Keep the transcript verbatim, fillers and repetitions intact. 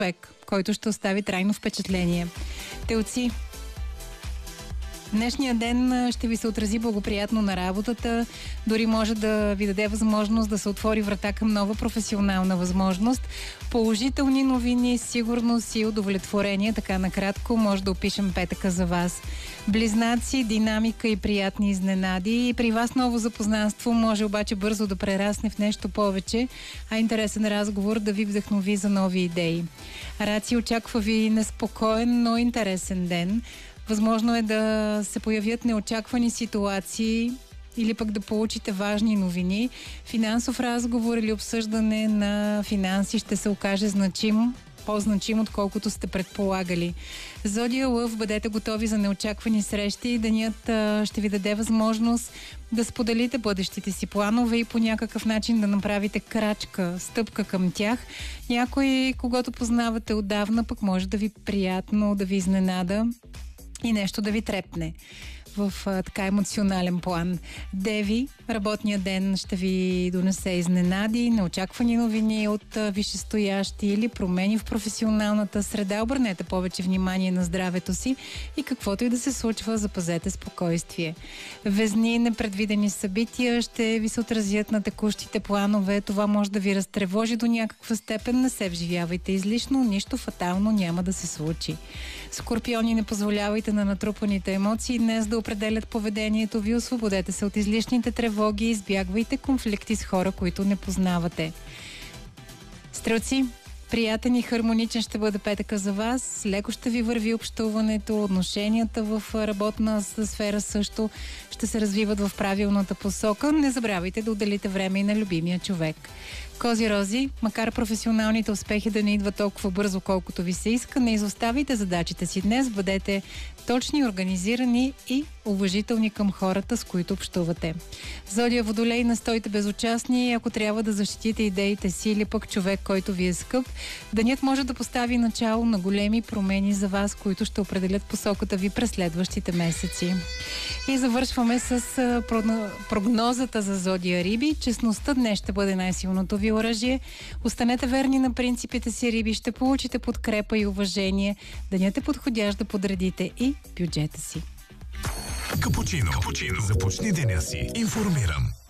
човек, който ще остави трайно впечатление. Телци. Днешният ден ще ви се отрази благоприятно на работата, дори може да ви даде възможност да се отвори врата към нова професионална възможност. Положителни новини, сигурност и удовлетворение, така накратко може да опишем петъка за вас. Близнаци, динамика и приятни изненади. И при вас ново запознанство може обаче бързо да прерасне в нещо повече, а интересен разговор да ви вдъхнови за нови идеи. Раци, очаква ви неспокоен, но интересен ден. Възможно е да се появят неочаквани ситуации или пък да получите важни новини. Финансов разговор или обсъждане на финанси ще се окаже значим, по-значим, отколкото сте предполагали. Зодия Лъв, бъдете готови за неочаквани срещи. Денят а, ще ви даде възможност да споделите бъдещите си планове и по някакъв начин да направите крачка, стъпка към тях. Някой, когато познавате отдавна, пък може да ви приятно, да ви изненада и нещо да ви трепне в а, така емоционален план. Деви, работният ден ще ви донесе изненади, неочаквани новини от а, висшестоящи или промени в професионалната среда. Обърнете повече внимание на здравето си и каквото и да се случва, запазете спокойствие. Везни, непредвидени събития ще ви се отразят на текущите планове. Това може да ви разтревожи до някаква степен. Не се вживявайте излишно, нищо фатално няма да се случи. Скорпиони, не позволявайте на натрупаните емоции днес да определят поведението ви, освободете се от излишните тревоги, избягвайте конфликти с хора, които не познавате. Стрелци, приятен и хармоничен ще бъде петъка за вас, леко ще ви върви общуването, отношенията в работна сфера също ще се развиват в правилната посока. Не забравяйте да отделите време и на любимия човек. Кози-рози, макар професионалните успехи да не идват толкова бързо, колкото ви се иска, не изоставите задачите си днес, бъдете точни, организирани и уважителни към хората, с които общувате. Зодия Водолей, настойте безучастни, ако трябва да защитите идеите си или пък човек, който ви е скъп, денят може да постави начало на големи промени за вас, които ще определят посоката ви през следващите месеци. И завършваме с прогнозата за Зодия Риби. Честността днес ще бъде най-силното ви оръжие. Останете верни на принципите си, Риби, ще получите подкрепа и уважение. Денят е подходящ да подредите и бюджета си. Капучино. Капучино. Започни деня си информиран.